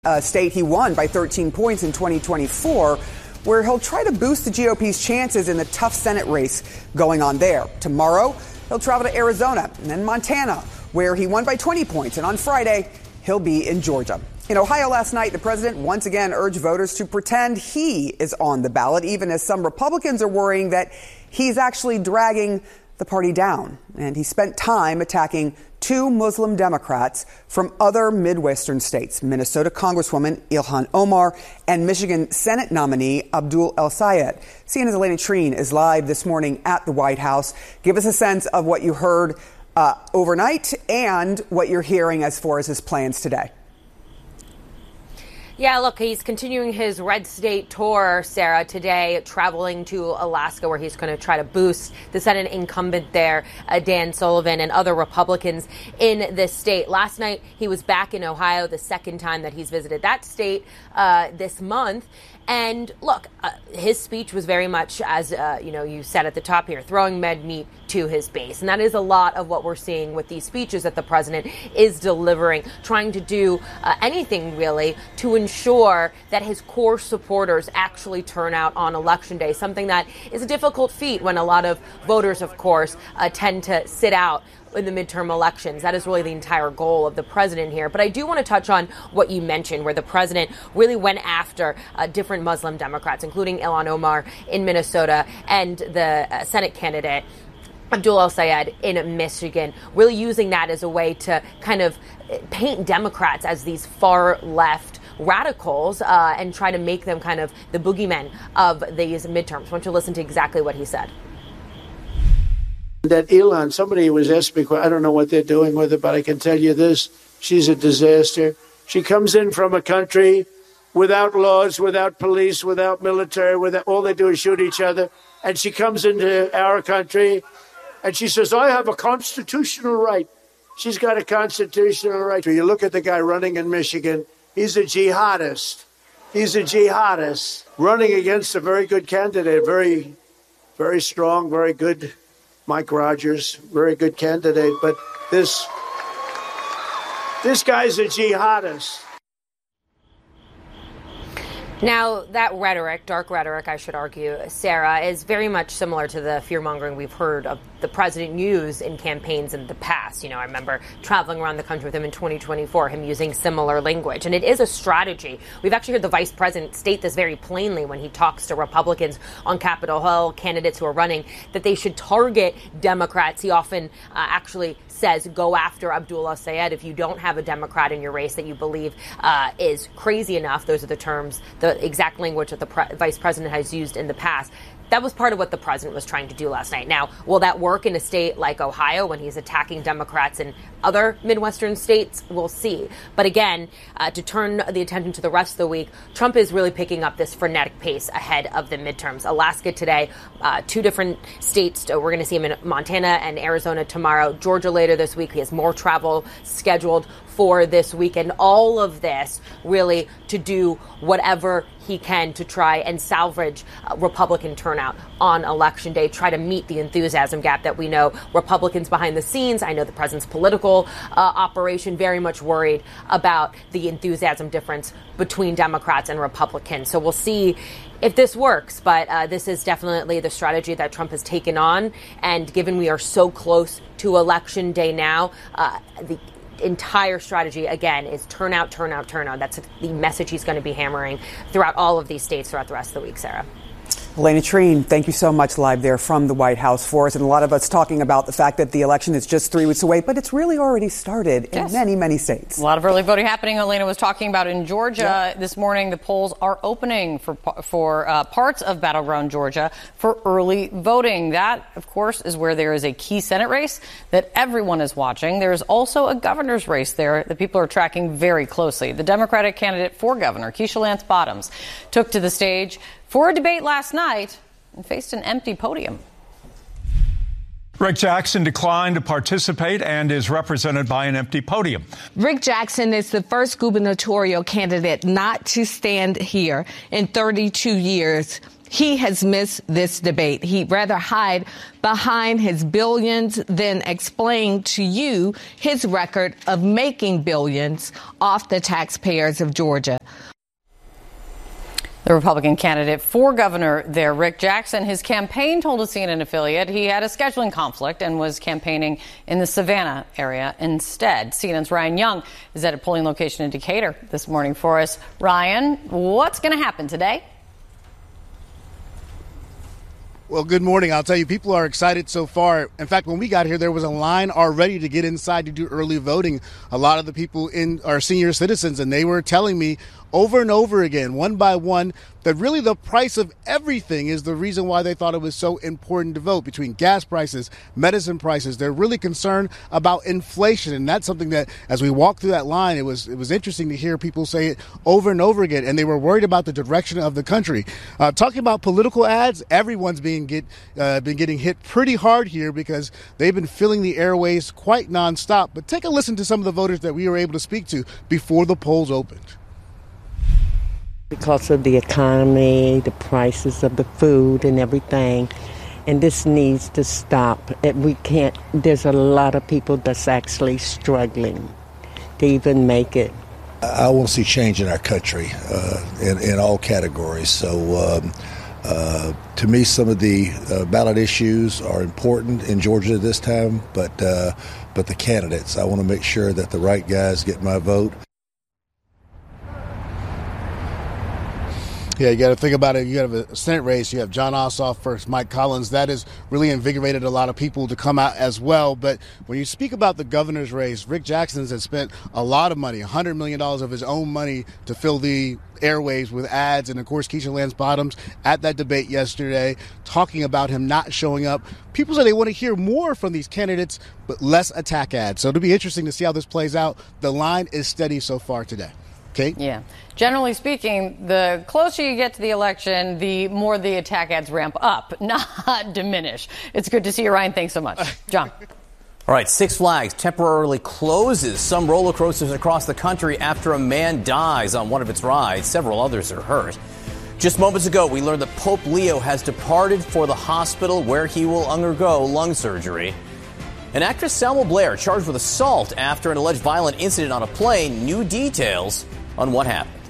state he won by 13 points in 2024, where he'll try to boost the GOP's chances in the tough Senate race going on there. Tomorrow, he'll travel to Arizona and then Montana, where he won by 20 points. And on Friday, he'll be in Georgia. In Ohio last night, the president once again urged voters to pretend he is on the ballot, even as some Republicans are worrying that he's actually dragging the party down. And he spent time attacking two Muslim Democrats from other Midwestern states, Minnesota Congresswoman Ilhan Omar and Michigan Senate nominee Abdul El-Sayed. CNN's Elena Treen is live this morning at the White House. Give us a sense of what you heard overnight and what you're hearing as far as his plans today. Yeah, look, he's continuing his red state tour, Sarah, today, traveling to Alaska, where he's going to try to boost the Senate incumbent there, Dan Sullivan, and other Republicans in this state. Last night, he was back in Ohio, the second time that he's visited that state this month. And look, his speech was very much, as you said at the top here, throwing red meat to his base. And that is a lot of what we're seeing with these speeches that the president is delivering, trying to do anything really to ensure that his core supporters actually turn out on Election Day, something that is a difficult feat when a lot of voters, of course, tend to sit out in the midterm elections. That is really the entire goal of the president here. But I do want to touch on what you mentioned, where the president really went after different Muslim Democrats, including Ilhan Omar in Minnesota and the Senate candidate Abdul El-Sayed in Michigan, really using that as a way to kind of paint Democrats as these far left radicals and try to make them kind of the boogeymen of these midterms. I want you to listen to exactly what he said. That Ilhan, somebody was asking me, I don't know what they're doing with her, but I can tell you this, she's a disaster. She comes in from a country without laws, without police, without military, without, all they do is shoot each other. And she comes into our country and she says, I have a constitutional right. She's got a constitutional right. You look at the guy running in Michigan, he's a jihadist. He's a jihadist running against a very good candidate, very, very strong, very good. Mike Rogers, very good candidate, but this guy's a jihadist. Now, that rhetoric, dark rhetoric, I should argue, Sarah, is very much similar to the fear-mongering we've heard of the president use in campaigns in the past. I remember traveling around the country with him in 2024, him using similar language. And it is a strategy. We've actually heard the vice president state this very plainly when he talks to Republicans on Capitol Hill, candidates who are running, that they should target Democrats. He often actually says, go after Abdul El-Sayed if you don't have a Democrat in your race that you believe is crazy enough. Those are the terms, the exact language that the vice president has used in the past. That was part of what the president was trying to do last night. Now, will that work in a state like Ohio when he's attacking Democrats in other Midwestern states? We'll see. But again, to turn the attention to the rest of the week, Trump is really picking up this frenetic pace ahead of the midterms. Alaska today, two different states. We're going to see him in Montana and Arizona tomorrow. Georgia later this week. He has more travel scheduled for this weekend. All of this really to do whatever he can to try and salvage Republican turnout on Election Day, try to meet the enthusiasm gap that we know Republicans behind the scenes. I know the president's political operation very much worried about the enthusiasm difference between Democrats and Republicans. So we'll see if this works. But this is definitely the strategy that Trump has taken on. And given we are so close to Election Day now, the entire strategy, again, is turnout, turnout, turnout. That's the message he's going to be hammering throughout all of these states throughout the rest of the week, Sarah. Elena Treen, thank you so much live there from the White House for us. And a lot of us talking about the fact that the election is just 3 weeks away, but it's really already started in many, many states. A lot of early voting happening. Elena was talking about in Georgia this morning. The polls are opening for parts of battleground Georgia for early voting. That, of course, is where there is a key Senate race that everyone is watching. There is also a governor's race there that people are tracking very closely. The Democratic candidate for governor, Keisha Lance Bottoms, took to the stage for a debate last night and faced an empty podium. Rick Jackson declined to participate and is represented by an empty podium. Rick Jackson is the first gubernatorial candidate not to stand here in 32 years. He has missed this debate. He'd rather hide behind his billions than explain to you his record of making billions off the taxpayers of Georgia. The Republican candidate for governor there, Rick Jackson, his campaign told a CNN affiliate he had a scheduling conflict and was campaigning in the Savannah area instead. CNN's Ryan Young is at a polling location in Decatur this morning for us. Ryan, what's going to happen today? Well, good morning. I'll tell you, people are excited so far. In fact, when we got here, there was a line already to get inside to do early voting. A lot of the people in are senior citizens, and they were telling me over and over again, one by one, that really the price of everything is the reason why they thought it was so important to vote. Between gas prices, medicine prices, they're really concerned about inflation. And that's something that, as we walk through that line, it was interesting to hear people say it over and over again. And they were worried about the direction of the country. Talking about political ads, everyone's been getting hit pretty hard here because they've been filling the airways quite nonstop. But take a listen to some of the voters that we were able to speak to before the polls opened. Because of the economy, the prices of the food and everything. And this needs to stop. There's a lot of people that's actually struggling to even make it. I want to see change in our country in all categories. So to me, some of the ballot issues are important in Georgia this time, but the candidates, I want to make sure that the right guys get my vote. Yeah, you got to think about it. You have a Senate race. You have Jon Ossoff versus Mike Collins. That has really invigorated a lot of people to come out as well. But when you speak about the governor's race, Rick Jackson has spent a lot of money, $100 million of his own money to fill the airwaves with ads. And, of course, Keisha Lance Bottoms at that debate yesterday talking about him not showing up. People say they want to hear more from these candidates, but less attack ads. So it'll be interesting to see how this plays out. The line is steady so far today. Kate? Yeah. Generally speaking, the closer you get to the election, the more the attack ads ramp up, not diminish. It's good to see you, Ryan. Thanks so much. John. All right. Six Flags temporarily closes some roller coasters across the country after a man dies on one of its rides. Several others are hurt. Just moments ago, we learned that Pope Leo has departed for the hospital where he will undergo lung surgery. And actress Selma Blair charged with assault after an alleged violent incident on a plane. New details on what happened.